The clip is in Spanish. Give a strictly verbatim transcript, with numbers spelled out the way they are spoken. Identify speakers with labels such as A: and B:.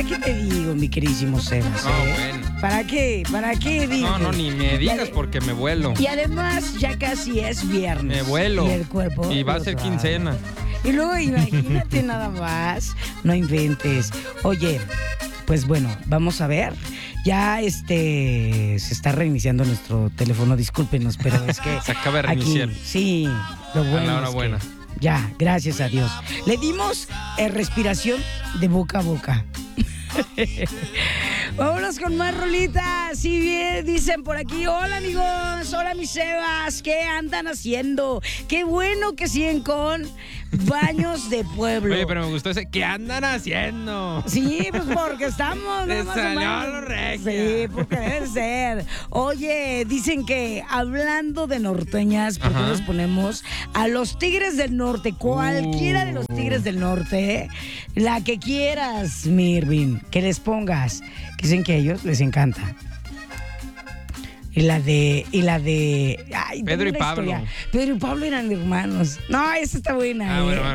A: ¿Qué te digo, mi queridísimo Sebas?
B: Ah,
A: eh?
B: bueno.
A: ¿Para qué? ¿Para qué digo?
B: No, no, ni me digas
A: Y ade-
B: porque me vuelo.
A: Y además ya casi es viernes.
B: Me vuelo.
A: Y el cuerpo.
B: Y va a
A: lo
B: ser
A: trae.
B: quincena.
A: Y luego imagínate nada más. No inventes. Oye, pues bueno, vamos a ver. Ya este se está reiniciando nuestro teléfono, discúlpenos, pero es que
B: Se acaba de
A: aquí,
B: reiniciar.
A: sí, lo bueno
B: la hora
A: es que
B: buena.
A: ya, gracias a Dios. Le dimos eh, respiración de boca a boca. Vámonos con más rolitas. Sí, bien, dicen por aquí. Hola, amigos. Hola, mis Sebas. ¿Qué andan haciendo? Qué bueno que siguen con Baños de Pueblo.
B: Oye, pero me gustó ese. ¿Qué andan haciendo?
A: Sí, pues porque estamos.
B: Te
A: nada más en
B: salió
A: baños.
B: lo regio.
A: Sí, porque debe ser. Oye, dicen que hablando de norteñas, ¿por qué
B: Ajá.
A: les ponemos a los Tigres del Norte? Cualquiera de los Tigres del Norte, la que quieras, Mirvin, que les pongas. Que dicen que a ellos les encanta. Y la de. Y la de. Ay,
B: Pedro y
A: una
B: Pablo.
A: historia. Pedro y Pablo eran hermanos. No, esa está buena.
B: Ah,
A: ¿eh?
B: bueno,